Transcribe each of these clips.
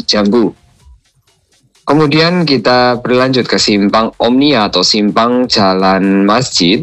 Jambu. Kemudian kita berlanjut ke simpang Omnia atau simpang Jalan Masjid.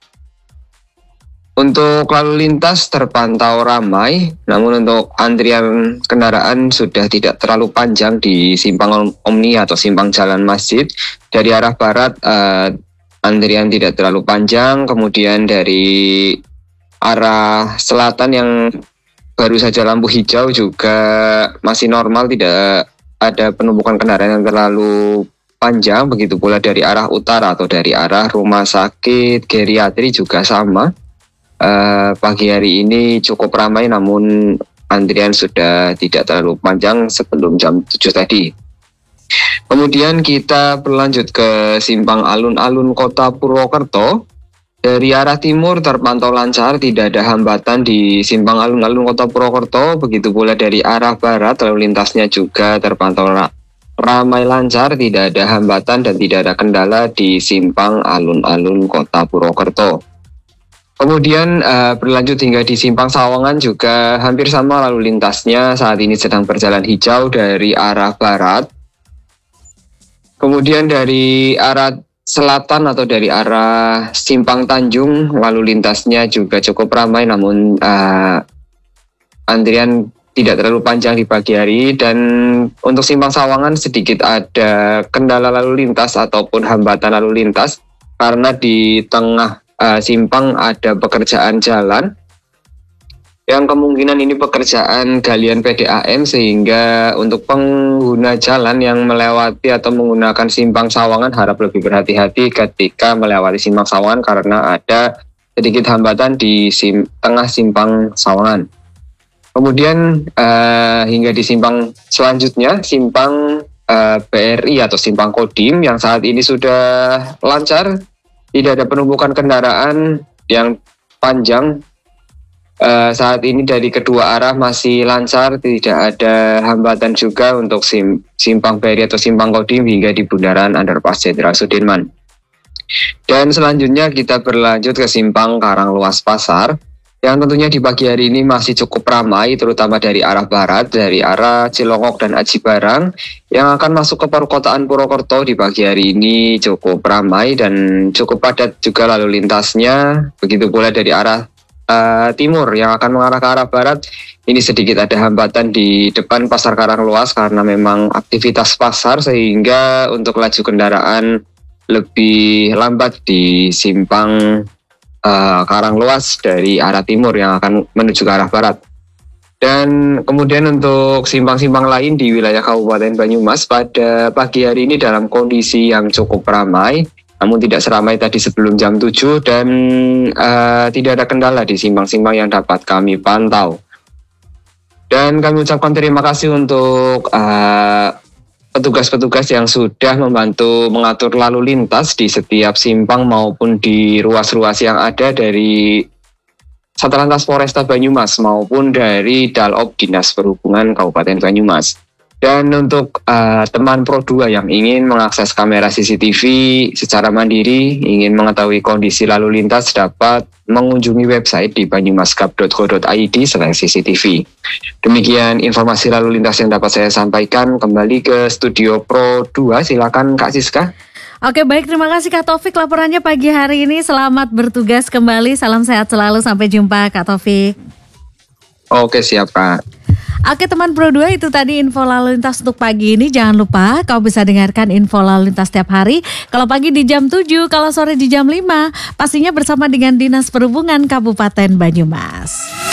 Untuk lalu lintas terpantau ramai, namun untuk antrian kendaraan sudah tidak terlalu panjang di simpang Omnia atau simpang Jalan Masjid. Dari arah barat antrian tidak terlalu panjang, kemudian dari arah selatan yang baru saja lampu hijau juga masih normal, tidak ada penumpukan kendaraan yang terlalu panjang. Begitu pula dari arah utara atau dari arah rumah sakit geriatri juga sama. Pagi hari ini cukup ramai, namun antrian sudah tidak terlalu panjang sebelum jam 7 tadi. Kemudian kita berlanjut ke simpang alun-alun Kota Purwokerto. Dari arah timur terpantau lancar, tidak ada hambatan di simpang alun-alun Kota Purwokerto. Begitu pula dari arah barat, lalu lintasnya juga terpantau ramai lancar, tidak ada hambatan dan tidak ada kendala di simpang alun-alun Kota Purwokerto. Kemudian berlanjut hingga di simpang Sawangan juga hampir sama lalu lintasnya, saat ini sedang berjalan hijau dari arah barat. Kemudian dari arah selatan atau dari arah simpang Tanjung, lalu lintasnya juga cukup ramai, namun antrian tidak terlalu panjang di pagi hari. Dan untuk simpang Sawangan sedikit ada kendala lalu lintas ataupun hambatan lalu lintas karena di tengah simpang ada pekerjaan jalan yang kemungkinan ini pekerjaan galian PDAM, sehingga untuk pengguna jalan yang melewati atau menggunakan simpang Sawangan harap lebih berhati-hati ketika melewati simpang Sawangan karena ada sedikit hambatan di tengah simpang Sawangan. Kemudian hingga di simpang selanjutnya, simpang BRI atau simpang Kodim yang saat ini sudah lancar, tidak ada penumpukan kendaraan yang panjang. Saat ini dari kedua arah masih lancar, tidak ada hambatan juga untuk simpang BRI atau simpang Kodim hingga di bundaran Underpass Jenderal Sudirman. Dan selanjutnya kita berlanjut ke simpang Karangluas Pasar yang tentunya di pagi hari ini masih cukup ramai, terutama dari arah barat, dari arah Cilongok dan Aji Barang yang akan masuk ke perkotaan Purwokerto. Di pagi hari ini cukup ramai dan cukup padat juga lalu lintasnya. Begitu pula dari arah timur yang akan mengarah ke arah barat, ini sedikit ada hambatan di depan Pasar Karangluas karena memang aktivitas pasar, sehingga untuk laju kendaraan lebih lambat di simpang Karangluas dari arah timur yang akan menuju ke arah barat. Dan kemudian untuk simpang-simpang lain di wilayah Kabupaten Banyumas pada pagi hari ini dalam kondisi yang cukup ramai, namun tidak seramai tadi sebelum jam 7 dan tidak ada kendala di simpang-simpang yang dapat kami pantau. Dan kami ucapkan terima kasih untuk petugas-petugas yang sudah membantu mengatur lalu lintas di setiap simpang maupun di ruas-ruas yang ada dari Satlantas Polresta Banyumas maupun dari Dalop Dinas Perhubungan Kabupaten Banyumas. Dan untuk teman Pro 2 yang ingin mengakses kamera CCTV secara mandiri, ingin mengetahui kondisi lalu lintas, dapat mengunjungi website di banyumasgap.go.id/cctv. Demikian informasi lalu lintas yang dapat saya sampaikan. Kembali ke studio Pro 2, silakan Kak Siska. Oke, baik, terima kasih Kak Taufik laporannya pagi hari ini. Selamat bertugas kembali, salam sehat selalu, sampai jumpa Kak Taufik. Oke, siap Kak. Oke teman Pro 2, itu tadi info lalu lintas untuk pagi ini. Jangan lupa kau bisa dengarkan info lalu lintas setiap hari. Kalau pagi di jam 7, kalau sore di jam 5. Pastinya bersama dengan Dinas Perhubungan Kabupaten Banyumas.